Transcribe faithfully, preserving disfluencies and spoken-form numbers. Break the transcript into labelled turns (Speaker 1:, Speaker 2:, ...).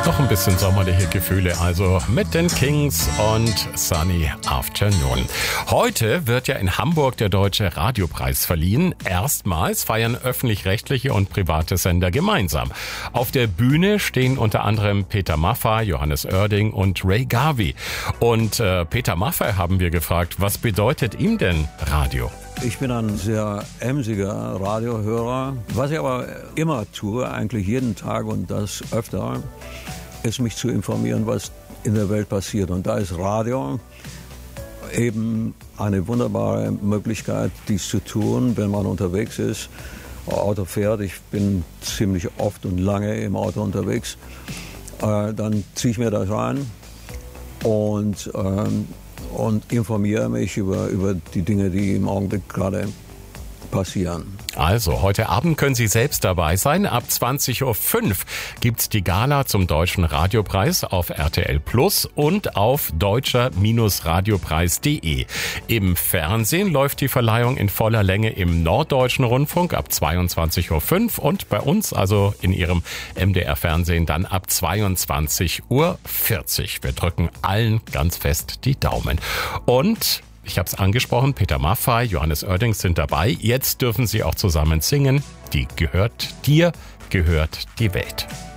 Speaker 1: Noch ein bisschen sommerliche Gefühle, also mit den Kings und Sunny Afternoon. Heute wird ja in Hamburg der Deutsche Radiopreis verliehen. Erstmals feiern öffentlich-rechtliche und private Sender gemeinsam. Auf der Bühne stehen unter anderem Peter Maffay, Johannes Oerding und Ray Garvey. Und äh, Peter Maffay haben wir gefragt, was bedeutet ihm denn Radio?
Speaker 2: Ich bin ein sehr emsiger Radiohörer. Was ich aber immer tue, eigentlich jeden Tag und das öfter, ist mich zu informieren, was in der Welt passiert. Und da ist Radio eben eine wunderbare Möglichkeit, dies zu tun, wenn man unterwegs ist, Auto fährt. Ich bin ziemlich oft und lange im Auto unterwegs. Äh, dann ziehe ich mir das rein und ähm, und informiere mich über, über die Dinge, die im Augenblick gerade passieren.
Speaker 1: Also, heute Abend können Sie selbst dabei sein. Ab zwanzig Uhr fünf gibt's die Gala zum Deutschen Radiopreis auf R T L Plus und auf deutscher Radiopreis punkt de. Im Fernsehen läuft die Verleihung in voller Länge im Norddeutschen Rundfunk ab zweiundzwanzig Uhr fünf und bei uns, also in Ihrem M D R-Fernsehen, dann ab zweiundzwanzig Uhr vierzig. Wir drücken allen ganz fest die Daumen. Und ich habe es angesprochen, Peter Maffay, Johannes Oerding sind dabei. Jetzt dürfen sie auch zusammen singen. Die gehört dir, gehört die Welt.